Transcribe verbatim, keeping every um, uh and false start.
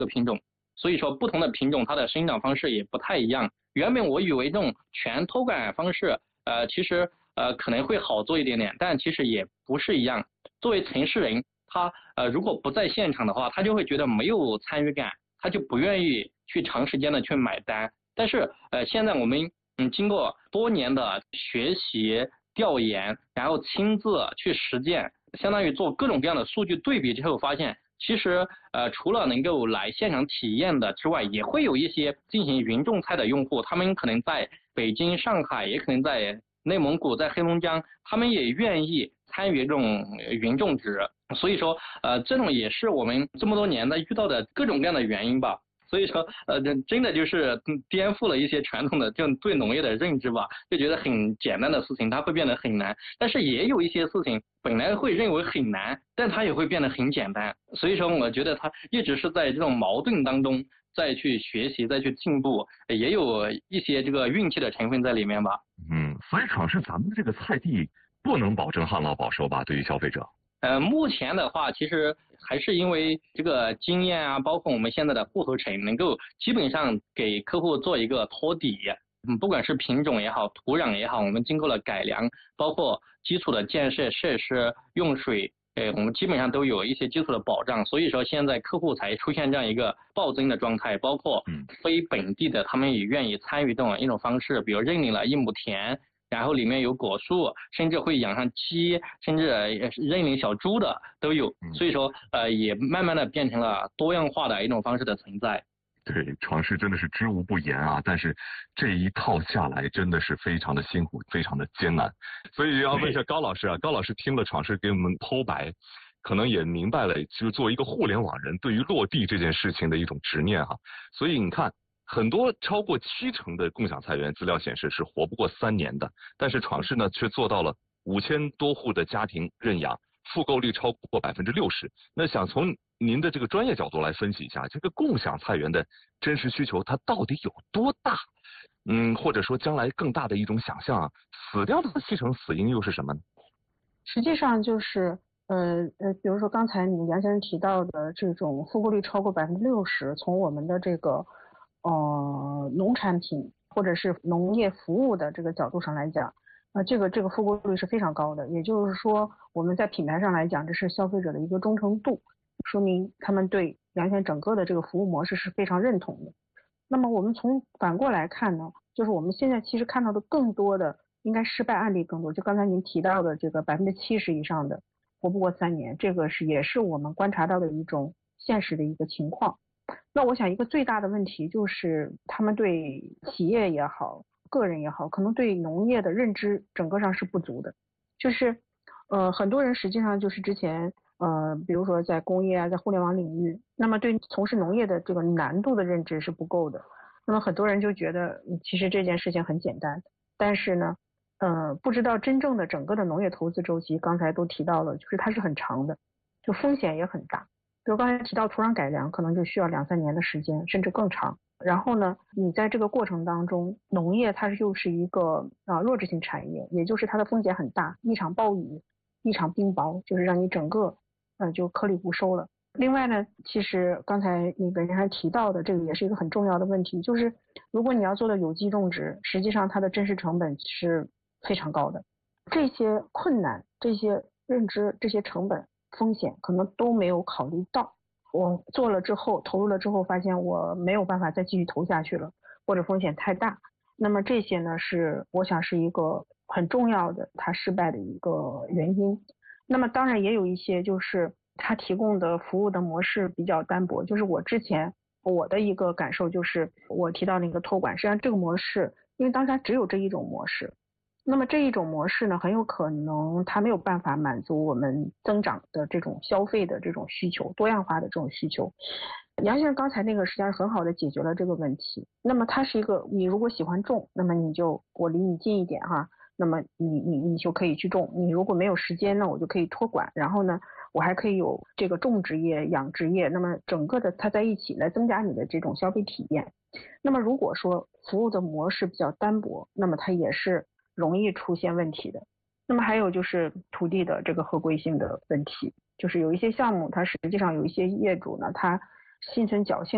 个品种，所以说不同的品种它的生长方式也不太一样。原本我以为这种全托管方式，呃，其实呃可能会好做一点点，但其实也不是一样。作为城市人，他呃如果不在现场的话，他就会觉得没有参与感，他就不愿意去长时间的去买单。但是呃现在我们嗯经过多年的学习调研，然后亲自去实践，相当于做各种各样的数据对比之后，发现其实呃除了能够来现场体验的之外，也会有一些进行云种菜的用户，他们可能在北京、上海，也可能在内蒙古、在黑龙江，他们也愿意参与这种云种植。所以说呃这种也是我们这么多年的遇到的各种各样的原因吧。所以说，呃，真的就是颠覆了一些传统的这种对农业的认知吧，就觉得很简单的事情，它会变得很难。但是也有一些事情本来会认为很难，但它也会变得很简单。所以说，我觉得它一直是在这种矛盾当中再去学习，再去进步，也有一些这个运气的成分在里面吧。 嗯，所以主要是咱们这个菜地不能保证旱涝保收吧，对于消费者。 呃，目前的话，其实还是因为这个经验啊，包括我们现在的户头城，能够基本上给客户做一个托底。嗯，不管是品种也好，土壤也好，我们经过了改良，包括基础的建设设施、用水，呃，我们基本上都有一些基础的保障。所以说，现在客户才出现这样一个暴增的状态，包括非本地的，他们也愿意参与这种一种方式，比如认领了一亩田。然后里面有果树，甚至会养上鸡，甚至认领小猪的都有。所以说，呃，也慢慢的变成了多样化的一种方式的存在。 对，闯世真的是知无不言啊，但是这一套下来真的是非常的辛苦，非常的艰难。所以要问一下高老师啊，高老师听了闯世给我们剖白，可能也明白了，就是作为一个互联网人对于落地这件事情的一种执念哈、啊。所以你看。很多超过七成的共享菜园资料显示是活不过三年的，但是闯世呢却做到了五千多户的家庭认养，复购率超过百分之六十。那想从您的这个专业角度来分析一下，这个共享菜园的真实需求它到底有多大？嗯，或者说将来更大的一种想象啊，死掉的七成死因又是什么呢？ 实际上就是呃呃，比如说刚才你们杨先生提到的这种复购率超过百分之六十，从我们的这个。呃，农产品或者是农业服务的这个角度上来讲，呃，这个这个复购率是非常高的。也就是说，我们在品牌上来讲，这是消费者的一个忠诚度，说明他们对杨先整个的这个服务模式是非常认同的。那么我们从反过来看呢，就是我们现在其实看到的更多的应该失败案例更多，就刚才您提到的这个百分之七十以上的活不过三年，这个是也是我们观察到的一种现实的一个情况。那我想一个最大的问题就是他们对企业也好，个人也好，可能对农业的认知整个上是不足的。就是呃很多人实际上就是之前呃比如说在工业啊，在互联网领域，那么对从事农业的这个难度的认知是不够的。那么很多人就觉得其实这件事情很简单，但是呢呃不知道真正的整个的农业投资周期，刚才都提到了，就是它是很长的，就风险也很大。比如刚才提到土壤改良，可能就需要两三年的时间，甚至更长。然后呢，你在这个过程当中，农业它又是一个啊弱质性产业，也就是它的风险很大，一场暴雨，一场冰雹，就是让你整个呃就颗粒无收了。另外呢，其实刚才你本身还提到的这个也是一个很重要的问题，就是如果你要做到有机种植，实际上它的真实成本是非常高的。这些困难、这些认知、这些成本。风险可能都没有考虑到，我做了之后投入了之后发现我没有办法再继续投下去了，或者风险太大，那么这些呢是我想是一个很重要的它失败的一个原因。那么当然也有一些就是它提供的服务的模式比较单薄，就是我之前我的一个感受就是我提到那个托管，实际上这个模式因为当时只有这一种模式，那么这一种模式呢，很有可能它没有办法满足我们增长的这种消费的这种需求，多样化的这种需求。杨先生刚才那个实际上很好的解决了这个问题。那么它是一个，你如果喜欢种，那么你就我离你近一点哈，那么你你你就可以去种。你如果没有时间呢，我就可以托管，然后呢，我还可以有这个种植业、养殖业，那么整个的它在一起来增加你的这种消费体验。那么如果说服务的模式比较单薄，那么它也是容易出现问题的。那么还有就是土地的这个合规性的问题，就是有一些项目它实际上有一些业主呢，他心存侥幸